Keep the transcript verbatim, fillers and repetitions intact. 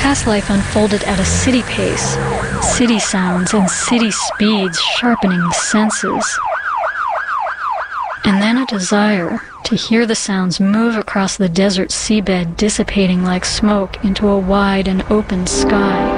past life unfolded at a city pace, city sounds and city speeds sharpening the senses. And then a desire to hear the sounds move across the desert seabed, dissipating like smoke into a wide and open sky.